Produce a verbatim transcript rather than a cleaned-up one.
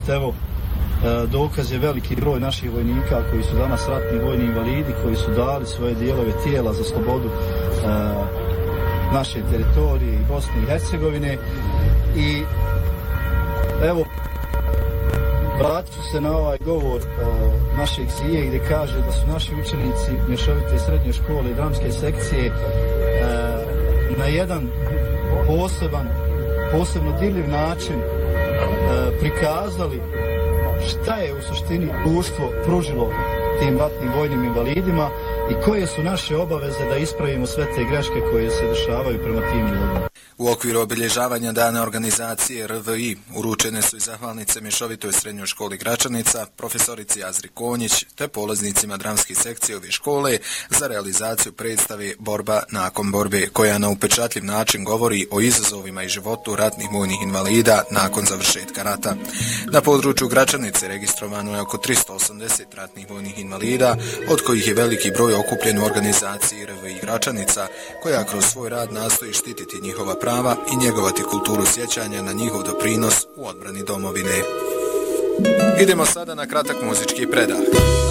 Evo, dokaz je veliki broj naših vojnika koji su danas ratni vojni invalidi, koji su dali svoje dijelove tijela za slobodu naše teritorije i Bosne i Hercegovine. I evo, vratit ću se na ovaj govor našeg zije gdje kaže da su naši učenici mješovite srednje škole i dramske sekcije na jedan poseban, posebno dirljiv način prikazali šta je u suštini društvo pružilo tim ratnim vojnim invalidima i koje su naše obaveze da ispravimo sve te greške koje se dešavaju prema tim ljudima. U okviru obilježavanja dana organizacije R V I uručene su i zahvalnice mješovitoj srednjoj školi Gračanica, profesorici Azri Konjić te polaznicima dramskih sekcija ove škole za realizaciju predstave Borba nakon borbe, koja na upečatljiv način govori o izazovima i životu ratnih vojnih invalida nakon završetka rata. Na području Gračanice registrovano je oko tristo osamdeset ratnih vojnih invalida, od kojih je veliki broj okupljen u organizaciji R V I Gračanica, koja kroz svoj rad nastoji štititi njihova prava i njegovati kulturu sjećanja na njihov doprinos u odbrani domovine. Idemo sada na kratak muzički predah.